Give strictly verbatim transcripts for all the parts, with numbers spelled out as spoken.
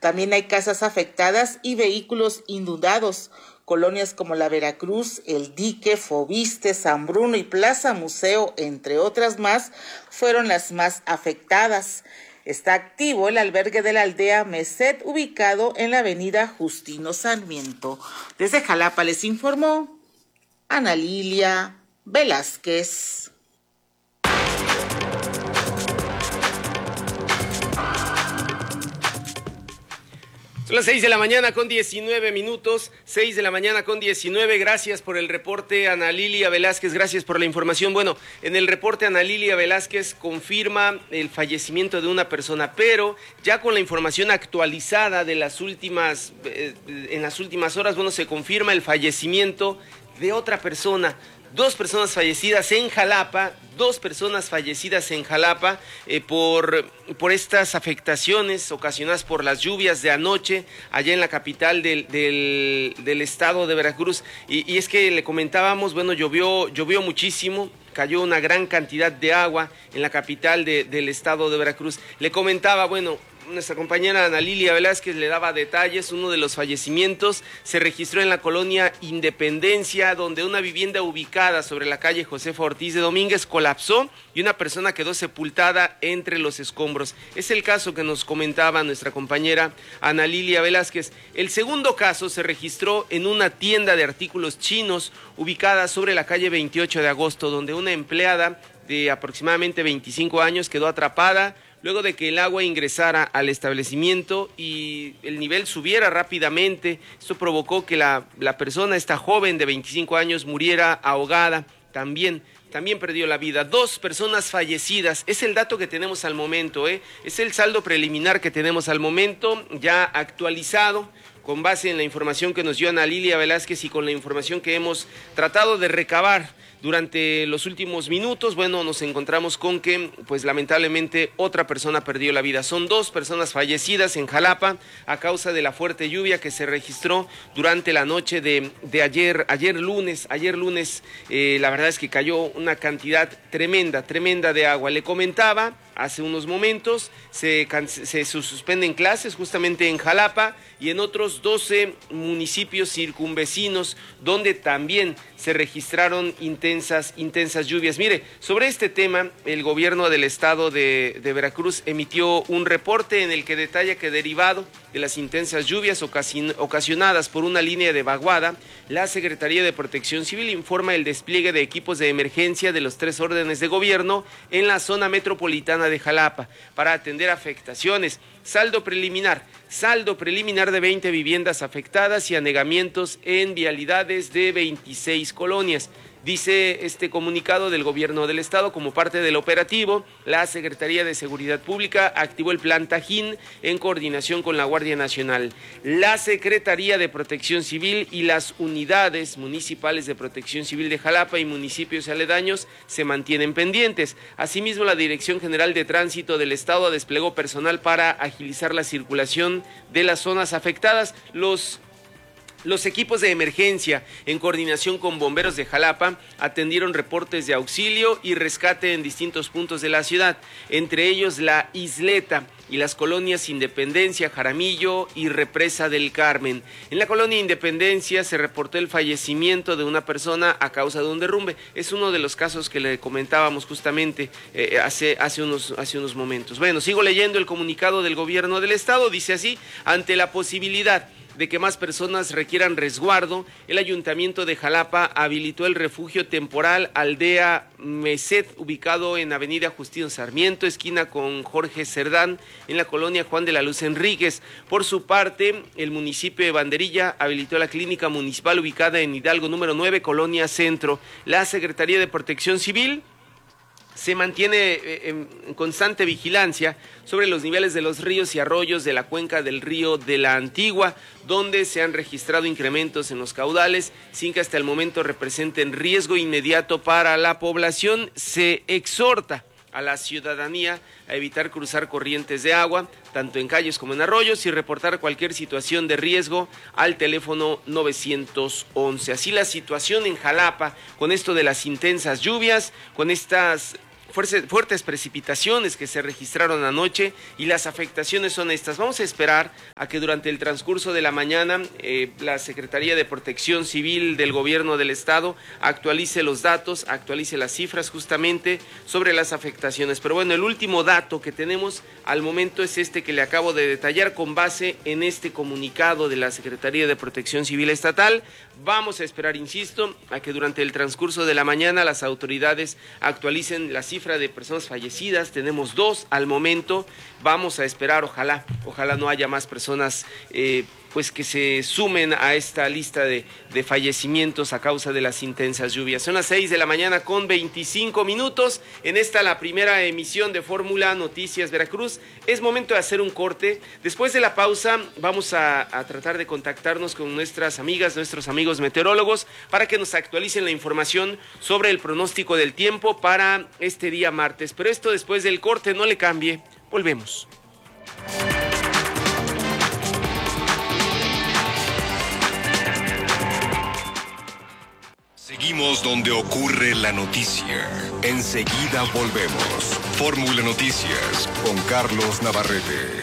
También hay casas afectadas y vehículos inundados. Colonias como la Veracruz, El Dique, Fobiste, San Bruno y Plaza Museo, entre otras más, fueron las más afectadas. Está activo el albergue de la aldea Meset, ubicado en la avenida Justino Sarmiento. Desde Jalapa les informó Ana Lilia Velázquez. Son las seis de la mañana con diecinueve minutos, seis de la mañana con diecinueve, gracias por el reporte Ana Lilia Velázquez, gracias por la información. Bueno, en el reporte Ana Lilia Velázquez confirma el fallecimiento de una persona, pero ya con la información actualizada de las últimas, eh, en las últimas horas, bueno, se confirma el fallecimiento de otra persona. Dos personas fallecidas en Jalapa, dos personas fallecidas en Jalapa eh, por, por estas afectaciones ocasionadas por las lluvias de anoche allá en la capital del, del, del estado de Veracruz. Y, y es que le comentábamos, bueno, llovió, llovió muchísimo, cayó una gran cantidad de agua en la capital de, del estado de Veracruz. Le comentaba, bueno, nuestra compañera Ana Lilia Velázquez le daba detalles. Uno de los fallecimientos se registró en la colonia Independencia, donde una vivienda ubicada sobre la calle Josefa Ortiz de Domínguez colapsó y una persona quedó sepultada entre los escombros. Es el caso que nos comentaba nuestra compañera Ana Lilia Velázquez. El segundo caso se registró en una tienda de artículos chinos ubicada sobre la calle veintiocho de agosto, donde una empleada de aproximadamente veinticinco años quedó atrapada luego de que el agua ingresara al establecimiento y el nivel subiera rápidamente. Esto provocó que la, la persona, esta joven de veinticinco años, muriera ahogada. También, también perdió la vida. Dos personas fallecidas, es el dato que tenemos al momento, ¿eh? Es el saldo preliminar que tenemos al momento, ya actualizado, con base en la información que nos dio Ana Lilia Velázquez y con la información que hemos tratado de recabar durante los últimos minutos. Bueno, nos encontramos con que, pues lamentablemente, otra persona perdió la vida. Son dos personas fallecidas en Jalapa a causa de la fuerte lluvia que se registró durante la noche de, de ayer, ayer lunes. Ayer lunes, eh, la verdad es que cayó una cantidad tremenda, tremenda de agua. Le comentaba hace unos momentos, se, se suspenden clases justamente en Jalapa y en otros doce municipios circunvecinos donde también se registraron intensas, intensas lluvias. Mire, sobre este tema, el gobierno del estado de, de Veracruz emitió un reporte en el que detalla que derivado de las intensas lluvias ocasionadas por una línea de vaguada, la Secretaría de Protección Civil informa el despliegue de equipos de emergencia de los tres órdenes de gobierno en la zona metropolitana de Jalapa para atender afectaciones. Saldo preliminar, saldo preliminar de veinte viviendas afectadas y anegamientos en vialidades de veintiséis colonias. Dice este comunicado del gobierno del estado, como parte del operativo, la Secretaría de Seguridad Pública activó el plan Tajín en coordinación con la Guardia Nacional. La Secretaría de Protección Civil y las unidades municipales de Protección Civil de Jalapa y municipios aledaños se mantienen pendientes. Asimismo, la Dirección General de Tránsito del estado desplegó personal para agilizar la circulación de las zonas afectadas. Los Los equipos de emergencia, en coordinación con bomberos de Jalapa, atendieron reportes de auxilio y rescate en distintos puntos de la ciudad, entre ellos la Isleta y las colonias Independencia, Jaramillo y Represa del Carmen. En la colonia Independencia se reportó el fallecimiento de una persona a causa de un derrumbe. Es uno de los casos que le comentábamos justamente eh, hace, hace, unos, hace unos momentos. Bueno, sigo leyendo el comunicado del gobierno del estado. Dice así: ante la posibilidad de que más personas requieran resguardo, el Ayuntamiento de Jalapa habilitó el refugio temporal Aldea Meset, ubicado en Avenida Justino Sarmiento, esquina con Jorge Cerdán, en la colonia Juan de la Luz Enríquez. Por su parte, el municipio de Banderilla habilitó la clínica municipal ubicada en Hidalgo número nueve, Colonia Centro. La Secretaría de Protección Civil se mantiene en constante vigilancia sobre los niveles de los ríos y arroyos de la cuenca del río de la Antigua, donde se han registrado incrementos en los caudales sin que hasta el momento representen riesgo inmediato para la población. Se exhorta a la ciudadanía a evitar cruzar corrientes de agua, tanto en calles como en arroyos, y reportar cualquier situación de riesgo al teléfono novecientos once. Así la situación en Jalapa, con esto de las intensas lluvias, con estas fuertes, fuertes precipitaciones que se registraron anoche y las afectaciones son estas. Vamos a esperar a que durante el transcurso de la mañana eh, la Secretaría de Protección Civil del Gobierno del Estado actualice los datos, actualice las cifras justamente sobre las afectaciones. Pero bueno, el último dato que tenemos al momento es este que le acabo de detallar con base en este comunicado de la Secretaría de Protección Civil Estatal. Vamos a esperar, insisto, a que durante el transcurso de la mañana las autoridades actualicen la cifra de personas fallecidas. Tenemos dos al momento. Vamos a esperar, ojalá, ojalá no haya más personas eh, pues que se sumen a esta lista de, de fallecimientos a causa de las intensas lluvias. Son las seis de la mañana con veinticinco minutos. En esta la primera emisión de Fórmula Noticias Veracruz. Es momento de hacer un corte. Después de la pausa vamos a, a tratar de contactarnos con nuestras amigas, nuestros amigos meteorólogos para que nos actualicen la información sobre el pronóstico del tiempo para este día martes. Pero esto después del corte, no le cambie. Volvemos. Seguimos donde ocurre la noticia. Enseguida volvemos. Fórmula Noticias con Carlos Navarrete.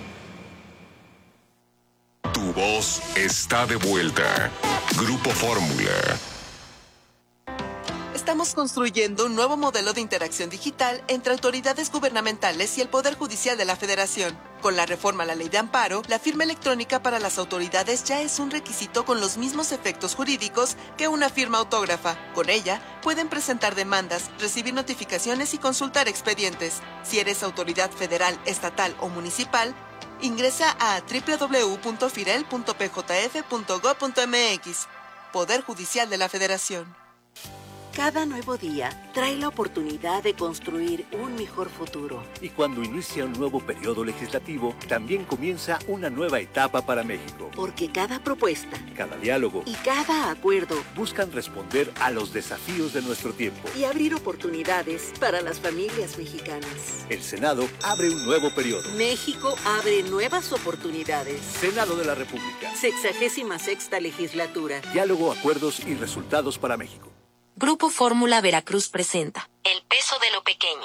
Tu voz está de vuelta. Grupo Fórmula. Estamos construyendo un nuevo modelo de interacción digital entre autoridades gubernamentales y el Poder Judicial de la Federación. Con la reforma a la Ley de Amparo, la firma electrónica para las autoridades ya es un requisito con los mismos efectos jurídicos que una firma autógrafa. Con ella, pueden presentar demandas, recibir notificaciones y consultar expedientes. Si eres autoridad federal, estatal o municipal, ingresa a doble u doble u doble u punto firel punto p j f punto gob punto m x. Poder Judicial de la Federación. Cada nuevo día trae la oportunidad de construir un mejor futuro. Y cuando inicia un nuevo periodo legislativo, también comienza una nueva etapa para México. Porque cada propuesta, cada diálogo y cada acuerdo buscan responder a los desafíos de nuestro tiempo y abrir oportunidades para las familias mexicanas. El Senado abre un nuevo periodo. México abre nuevas oportunidades. Senado de la República. Sexagésima sexta legislatura. Diálogo, acuerdos y resultados para México. Grupo Fórmula Veracruz presenta El peso de lo pequeño.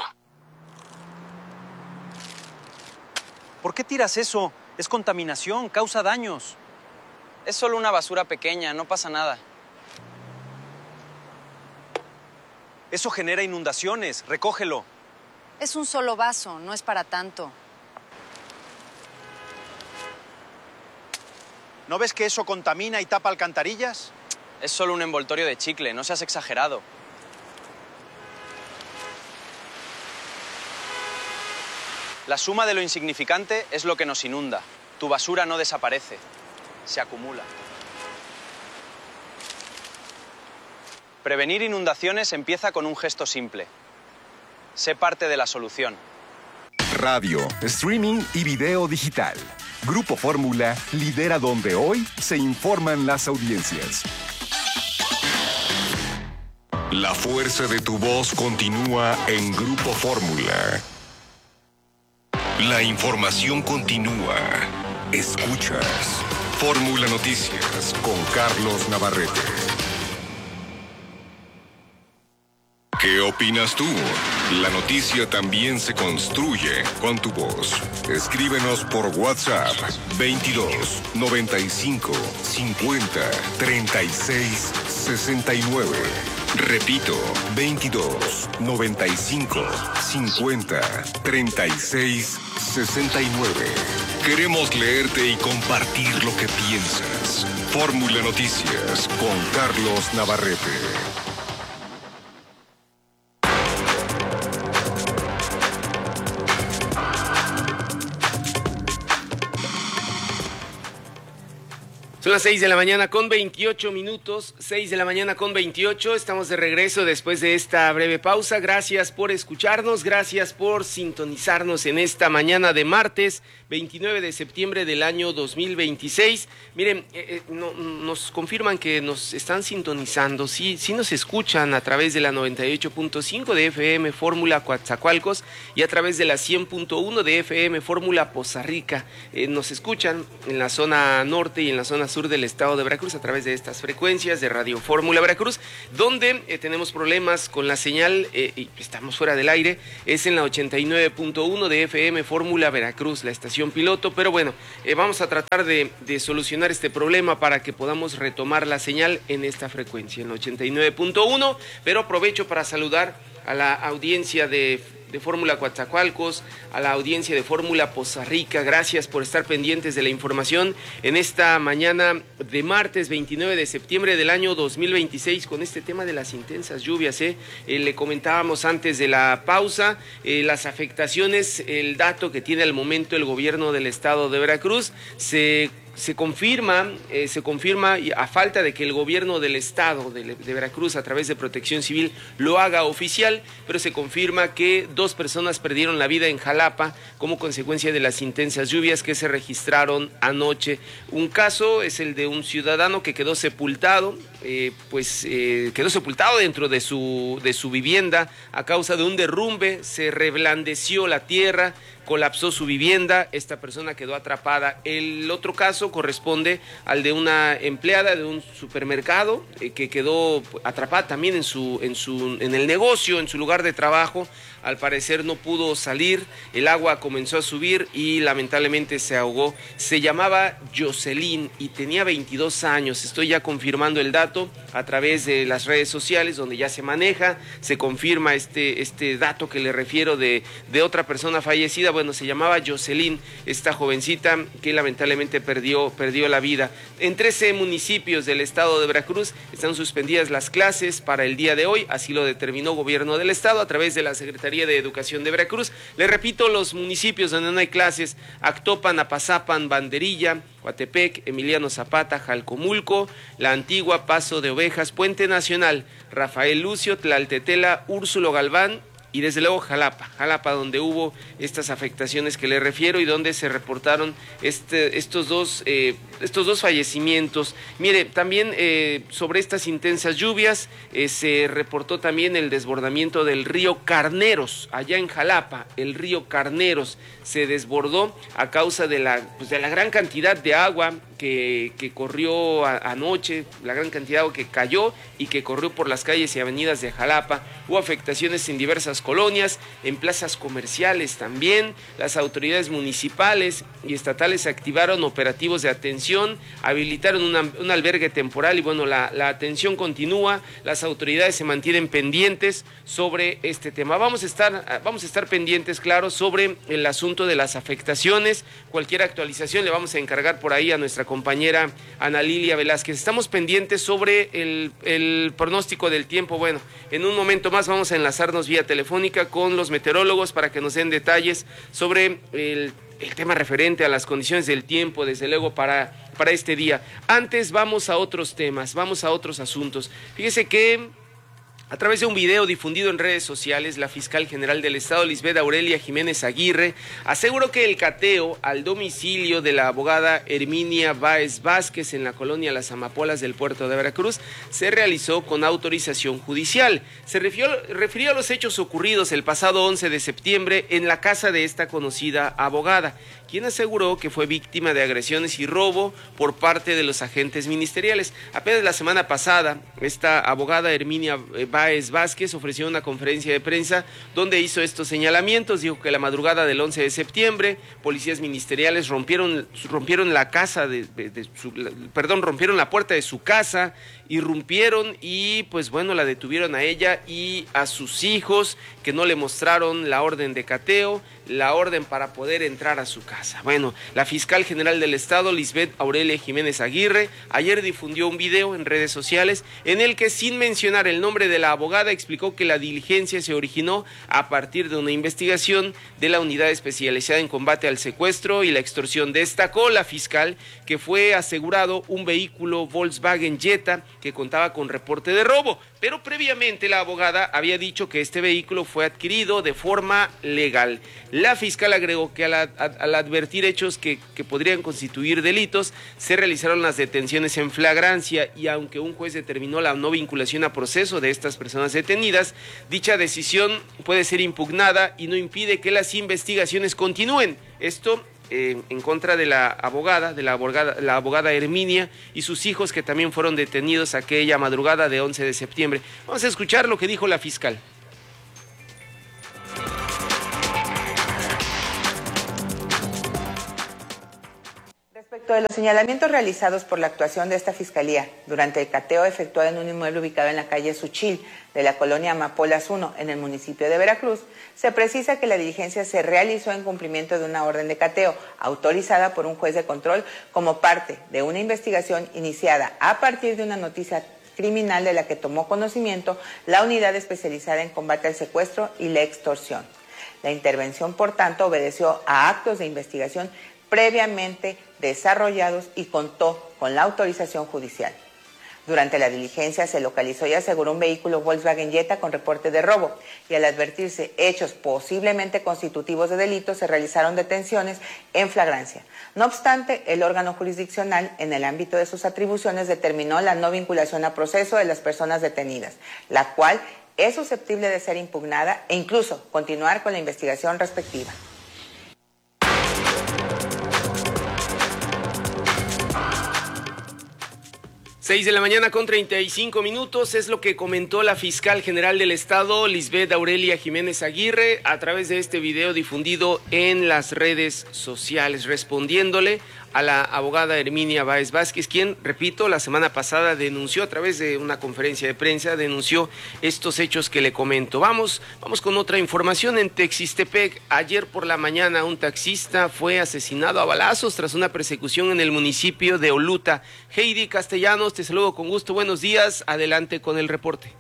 ¿Por qué tiras eso? Es contaminación, causa daños. Es solo una basura pequeña, no pasa nada. Eso genera inundaciones, recógelo. Es un solo vaso, no es para tanto. ¿No ves que eso contamina y tapa alcantarillas? Es solo un envoltorio de chicle, no seas exagerado. La suma de lo insignificante es lo que nos inunda. Tu basura no desaparece, se acumula. Prevenir inundaciones empieza con un gesto simple. Sé parte de la solución. Radio, streaming y video digital. Grupo Fórmula lidera donde hoy se informan las audiencias. La fuerza de tu voz continúa en Grupo Fórmula. La información continúa. Escuchas Fórmula Noticias con Carlos Navarrete. ¿Qué opinas tú? La noticia también se construye con tu voz. Escríbenos por WhatsApp veintidós, noventa y cinco, cincuenta, treinta y seis, sesenta y nueve. Repito, veintidós, noventa y cinco, cincuenta, treinta y seis, sesenta y nueve. Queremos leerte y compartir lo que piensas. Fórmula Noticias con Carlos Navarrete. Son las seis de la mañana con veintiocho minutos, seis de la mañana con veintiocho, estamos de regreso después de esta breve pausa. Gracias por escucharnos, gracias por sintonizarnos en esta mañana de martes veintinueve de septiembre del año dos mil veintiséis. Miren, eh, eh, no, nos confirman que nos están sintonizando, sí, sí nos escuchan a través de la noventa y ocho punto cinco de F M Fórmula Coatzacoalcos y a través de la cien punto uno de F M Fórmula Poza Rica. Eh, nos escuchan en la zona norte y en la zona sur del estado de Veracruz a través de estas frecuencias de Radio Fórmula Veracruz, donde eh, tenemos problemas con la señal eh, y estamos fuera del aire. Es en la ochenta y nueve punto uno de F M Fórmula Veracruz, la estación piloto, pero bueno, eh, vamos a tratar de, de solucionar este problema para que podamos retomar la señal en esta frecuencia, en la ochenta y nueve punto uno, pero aprovecho para saludar a la audiencia de de Fórmula Coatzacoalcos, a la audiencia de Fórmula Poza Rica. Gracias por estar pendientes de la información en esta mañana de martes veintinueve de septiembre del año dos mil veintiséis con este tema de las intensas lluvias. ¿eh? Eh, le comentábamos antes de la pausa eh, las afectaciones, el dato que tiene al momento el gobierno del estado de Veracruz. Se Se confirma, eh, se confirma a falta de que el gobierno del estado de, de Veracruz a través de Protección Civil lo haga oficial, pero se confirma que dos personas perdieron la vida en Jalapa como consecuencia de las intensas lluvias que se registraron anoche. Un caso es el de un ciudadano que quedó sepultado, eh, pues eh, quedó sepultado dentro de su, de su vivienda a causa de un derrumbe, se reblandeció la tierra, colapsó su vivienda, esta persona quedó atrapada. El otro caso corresponde al de una empleada de un supermercado eh, que quedó atrapada también en su, en su, en el negocio, en su lugar de trabajo. Al parecer no pudo salir, el agua comenzó a subir y lamentablemente se ahogó. Se llamaba Jocelyn y tenía veintidós años. Estoy ya confirmando el dato a través de las redes sociales donde ya se maneja, se confirma este, este dato que le refiero de, de otra persona fallecida. Bueno, se llamaba Jocelyn, esta jovencita que lamentablemente perdió, perdió la vida. En trece municipios del estado de Veracruz están suspendidas las clases para el día de hoy, así lo determinó gobierno del estado a través de la Secretaría de Educación de Veracruz. Le repito, los municipios donde no hay clases: Actopan, Apazapan, Banderilla, Coatepec, Emiliano Zapata, Jalcomulco, La Antigua, Paso de Ovejas, Puente Nacional, Rafael Lucio, Tlaltetela, Úrsulo Galván y desde luego Jalapa, Jalapa donde hubo estas afectaciones que le refiero y donde se reportaron este, estos, dos, eh, estos dos fallecimientos. Mire, también eh, sobre estas intensas lluvias eh, se reportó también el desbordamiento del río Carneros, allá en Jalapa. El río Carneros se desbordó a causa de la, pues de la gran cantidad de agua que, que corrió a, anoche, la gran cantidad de agua que cayó y que corrió por las calles y avenidas de Jalapa. Hubo afectaciones en diversas colonias, en plazas comerciales también. Las autoridades municipales y estatales activaron operativos de atención, habilitaron una, un albergue temporal y bueno, la, la atención continúa. Las autoridades se mantienen pendientes sobre este tema. Vamos a estar, vamos a estar pendientes, claro, sobre el asunto de las afectaciones. Cualquier actualización le vamos a encargar por ahí a nuestra compañera Ana Lilia Velázquez. Estamos pendientes sobre el, el pronóstico del tiempo. Bueno, en un momento más vamos a enlazarnos vía telefónica con los meteorólogos para que nos den detalles sobre el, el tema referente a las condiciones del tiempo, desde luego para, para este día. Antes vamos a otros temas, vamos a otros asuntos. Fíjese que a través de un video difundido en redes sociales, la fiscal general del estado, Lisbeth Aurelia Jiménez Aguirre, aseguró que el cateo al domicilio de la abogada Herminia Báez Vázquez en la colonia Las Amapolas del puerto de Veracruz se realizó con autorización judicial. Se refirió, refirió a los hechos ocurridos el pasado once de septiembre en la casa de esta conocida abogada, quien aseguró que fue víctima de agresiones y robo por parte de los agentes ministeriales. Apenas la semana pasada, esta abogada Herminia Báez Vázquez ofreció una conferencia de prensa donde hizo estos señalamientos. Dijo que la madrugada del once de septiembre, policías ministeriales rompieron, rompieron la casa de, de, de su, perdón, rompieron la puerta de su casa, irrumpieron y pues bueno, la detuvieron a ella y a sus hijos, que no le mostraron la orden de cateo, la orden para poder entrar a su casa. Bueno, la fiscal general del estado, Lisbeth Aurelia Jiménez Aguirre, ayer difundió un video en redes sociales en el que, sin mencionar el nombre de la abogada, explicó que la diligencia se originó a partir de una investigación de la unidad especializada en combate al secuestro y la extorsión. Destacó la fiscal que fue asegurado un vehículo Volkswagen Jetta que contaba con reporte de robo, pero previamente la abogada había dicho que este vehículo fue adquirido de forma legal. La fiscal agregó que al, al advertir hechos que, que podrían constituir delitos, se realizaron las detenciones en flagrancia y aunque un juez determinó la no vinculación a proceso de estas personas detenidas, dicha decisión puede ser impugnada y no impide que las investigaciones continúen. Esto eh, en contra de la abogada, de la abogada, la abogada Herminia y sus hijos, que también fueron detenidos aquella madrugada de once de septiembre. Vamos a escuchar lo que dijo la fiscal. Respecto de los señalamientos realizados por la actuación de esta Fiscalía durante el cateo efectuado en un inmueble ubicado en la calle Suchil de la colonia Amapolas uno en el municipio de Veracruz, se precisa que la diligencia se realizó en cumplimiento de una orden de cateo autorizada por un juez de control como parte de una investigación iniciada a partir de una noticia criminal de la que tomó conocimiento la unidad especializada en combate al secuestro y la extorsión. La intervención, por tanto, obedeció a actos de investigación previamente desarrollados y contó con la autorización judicial. Durante la diligencia se localizó y aseguró un vehículo Volkswagen Jetta con reporte de robo y al advertirse hechos posiblemente constitutivos de delito se realizaron detenciones en flagrancia. No obstante, el órgano jurisdiccional en el ámbito de sus atribuciones determinó la no vinculación a proceso de las personas detenidas, la cual es susceptible de ser impugnada e incluso continuar con la investigación respectiva. Seis de la mañana con treinta y cinco minutos es lo que comentó la fiscal general del estado, Lisbeth Aurelia Jiménez Aguirre, a través de este video difundido en las redes sociales, respondiéndole a la abogada Herminia Báez Vázquez, quien, repito, la semana pasada denunció a través de una conferencia de prensa, denunció estos hechos que le comento. Vamos, vamos con otra información. En Texistepec, ayer por la mañana un taxista fue asesinado a balazos tras una persecución en el municipio de Oluta. Heidi Castellanos, te saludo con gusto, buenos días, adelante con el reporte.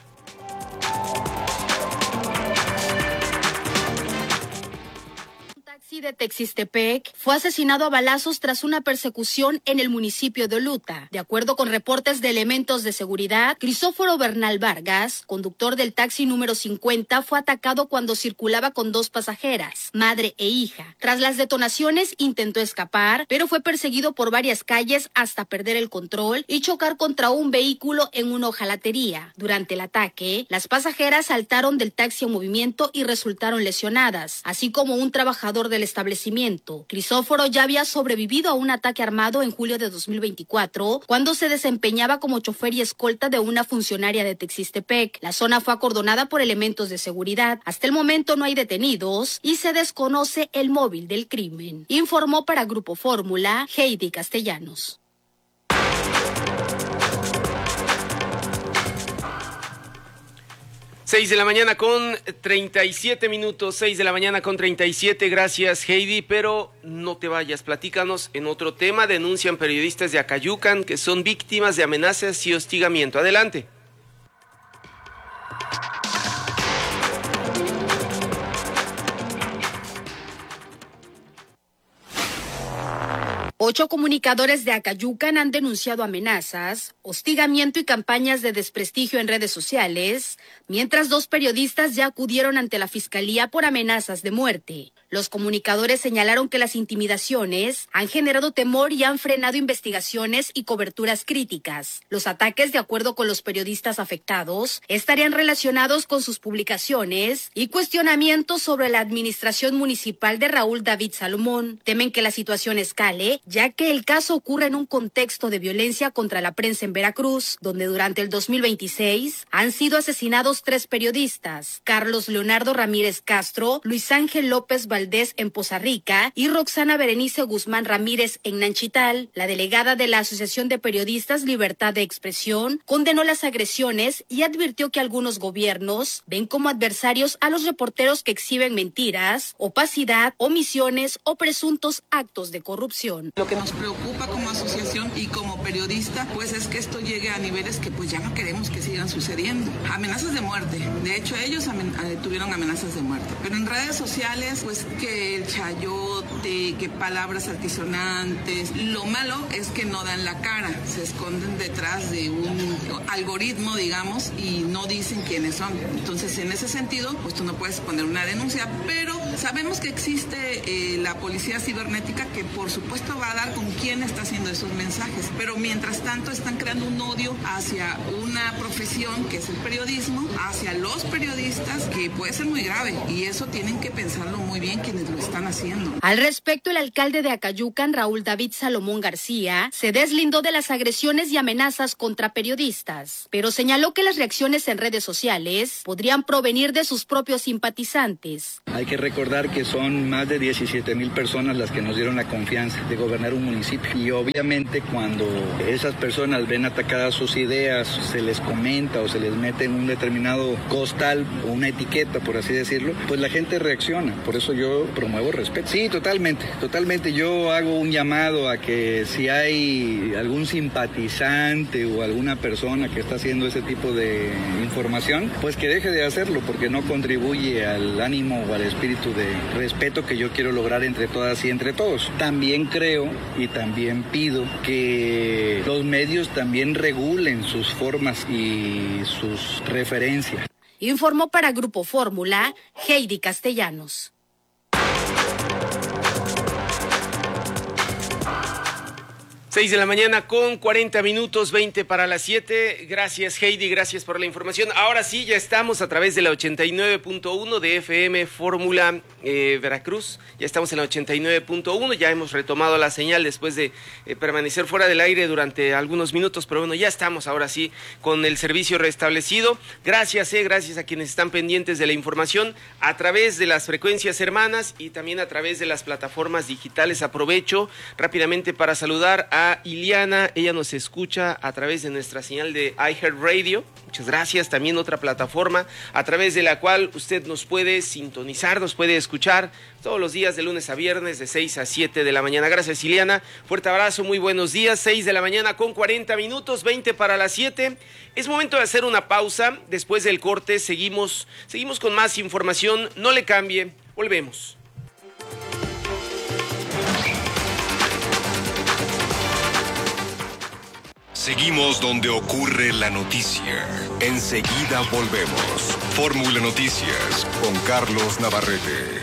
De Texistepec fue asesinado a balazos tras una persecución en el municipio de Oluta. De acuerdo con reportes de elementos de seguridad, Crisóforo Bernal Vargas, conductor del taxi número cincuenta, fue atacado cuando circulaba con dos pasajeras, madre e hija. Tras las detonaciones intentó escapar, pero fue perseguido por varias calles hasta perder el control y chocar contra un vehículo en una hojalatería. Durante el ataque, las pasajeras saltaron del taxi en movimiento y resultaron lesionadas, así como un trabajador del establecimiento. Crisóforo ya había sobrevivido a un ataque armado en julio de dos mil veinticuatro, cuando se desempeñaba como chofer y escolta de una funcionaria de Texistepec. La zona fue acordonada por elementos de seguridad. Hasta el momento no hay detenidos y se desconoce el móvil del crimen. Informó para Grupo Fórmula, Heidi Castellanos. Seis de la mañana con treinta y siete minutos, seis de la mañana con treinta y siete, gracias Heidi, pero no te vayas, platícanos en otro tema. Denuncian periodistas de Acayucan que son víctimas de amenazas y hostigamiento. Adelante. Ocho comunicadores de Acayucan han denunciado amenazas, hostigamiento y campañas de desprestigio en redes sociales, mientras dos periodistas ya acudieron ante la Fiscalía por amenazas de muerte. Los comunicadores señalaron que las intimidaciones han generado temor y han frenado investigaciones y coberturas críticas. Los ataques, de acuerdo con los periodistas afectados, estarían relacionados con sus publicaciones y cuestionamientos sobre la administración municipal de Raúl David Salomón. Temen que la situación escale, ya que el caso ocurre en un contexto de violencia contra la prensa en Veracruz, donde durante el dos mil veintiséis han sido asesinados tres periodistas, Carlos Leonardo Ramírez Castro, Luis Ángel López Valdés en Poza Rica y Roxana Berenice Guzmán Ramírez en Nanchital. La delegada de la Asociación de Periodistas Libertad de Expresión condenó las agresiones y advirtió que algunos gobiernos ven como adversarios a los reporteros que exhiben mentiras, opacidad, omisiones o presuntos actos de corrupción. Lo que nos preocupa como asociación y como periodista, pues es que esto llegue a niveles que pues ya no queremos que sigan sucediendo. Amenazas de muerte. De hecho, ellos amen tuvieron amenazas de muerte. Pero en redes sociales, pues que el chayote, que palabras altisonantes. Lo malo es que no dan la cara. Se esconden detrás de un algoritmo, digamos, y no dicen quiénes son. Entonces, en ese sentido, pues tú no puedes poner una denuncia, pero Sabemos que existe eh, la policía cibernética que por supuesto va a dar con quién está haciendo esos mensajes, pero mientras tanto están creando un odio hacia una profesión que es el periodismo, hacia los periodistas, que puede ser muy grave, y eso tienen que pensarlo muy bien quienes lo están haciendo. Al respecto, el alcalde de Acayucan, Raúl David Salomón García, se deslindó de las agresiones y amenazas contra periodistas, pero señaló que las reacciones en redes sociales podrían provenir de sus propios simpatizantes. Hay que recordar que son más de diecisiete mil personas las que nos dieron la confianza de gobernar un municipio, y obviamente cuando esas personas ven atacadas sus ideas, se les comenta o se les mete en un determinado costal o una etiqueta, por así decirlo, pues la gente reacciona. Por eso yo promuevo respeto. Sí, totalmente, totalmente. Yo hago un llamado a que si hay algún simpatizante o alguna persona que está haciendo ese tipo de información, pues que deje de hacerlo, porque no contribuye al ánimo o al espíritu de respeto que yo quiero lograr entre todas y entre todos. También creo y también pido que los medios también regulen sus formas y sus referencias. Informó para Grupo Fórmula, Heidi Castellanos. seis de la mañana con cuarenta minutos, veinte para las siete. Gracias, Heidi, gracias por la información. Ahora sí, ya estamos a través de la ochenta y nueve punto uno de F M Fórmula eh, Veracruz. Ya estamos en la ochenta y nueve punto uno, ya hemos retomado la señal después de eh, permanecer fuera del aire durante algunos minutos, pero bueno, ya estamos ahora sí con el servicio restablecido. Gracias, eh, gracias a quienes están pendientes de la información a través de las frecuencias hermanas y también a través de las plataformas digitales. Aprovecho rápidamente para saludar a Iliana, ella nos escucha a través de nuestra señal de iHeartRadio. Muchas gracias. También otra plataforma a través de la cual usted nos puede sintonizar, nos puede escuchar todos los días de lunes a viernes de seis a siete de la mañana. Gracias, Iliana. Fuerte abrazo, muy buenos días. seis de la mañana con cuarenta minutos, veinte para las siete. Es momento de hacer una pausa. Después del corte seguimos, seguimos con más información. No le cambie. Volvemos. Seguimos donde ocurre la noticia. Enseguida volvemos. Fórmula Noticias con Carlos Navarrete.